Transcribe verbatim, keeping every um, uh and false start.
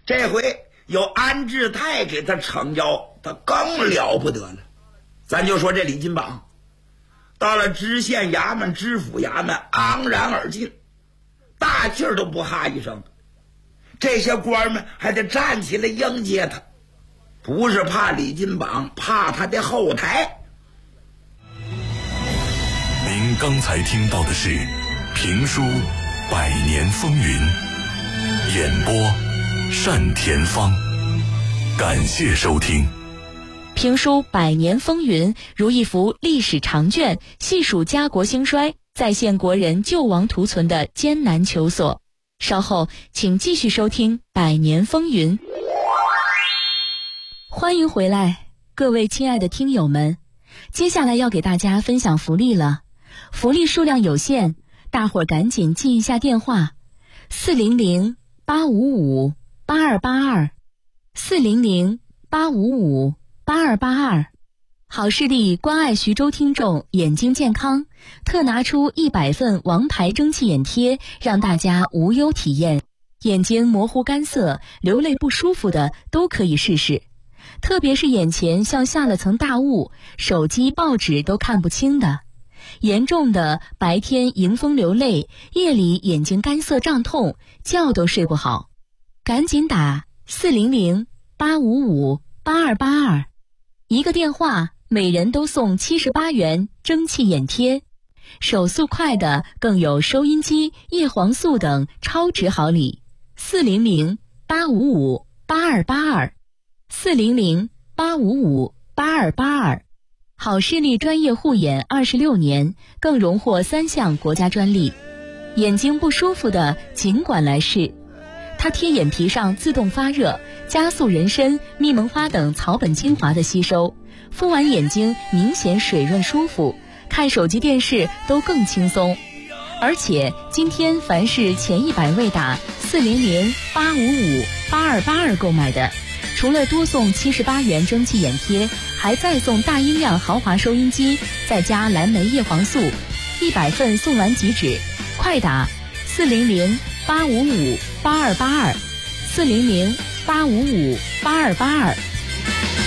这回有安志泰给他撑腰，他更了不得了。咱就说这李金榜到了知县衙门、知府衙门，昂然而进，大气儿都不哈一声。这些官们还得站起来迎接他，不是怕李金榜，怕他的后台。 您刚才听到的是评书《百年风云》，演播单田芳。感谢收听。 评书《百年风云》如一幅历史长卷，细数家国兴衰，再现国人救亡图存的艰难求索。稍后请继续收听《百年风云》。欢迎回来，各位亲爱的听友们，接下来要给大家分享福利了。福利数量有限，大伙儿赶紧记一下电话：四零零八五五八二八二，四零零八五五八二八二。好视力关爱徐州听众眼睛健康，特拿出一百份王牌蒸汽眼贴，让大家无忧体验。眼睛模糊干涩、流泪不舒服的都可以试试，特别是眼前像下了层大雾，手机、报纸都看不清的。严重的白天迎风流泪，夜里眼睛干涩胀痛，觉都睡不好，赶紧打四零零八五五八二八二，一个电话每人都送七十八元蒸汽眼贴，手速快的更有收音机、叶黄素等超值好礼。四零零八五五八二八二，四零零八五五八二八二。好视力专业护眼二十六年，更荣获三项国家专利。眼睛不舒服的尽管来试，它贴眼皮上自动发热，加速人参、蜜蒙花等草本精华的吸收，敷完眼睛明显水润舒服，看手机电视都更轻松。而且今天凡是前一百位打四零零八五五八二八二购买的，除了多送七十八元蒸汽眼贴，还再送大音量豪华收音机，再加蓝莓叶黄素，一百份送完即止。快打四零零八五五八二八二，四零零八五五八二八二。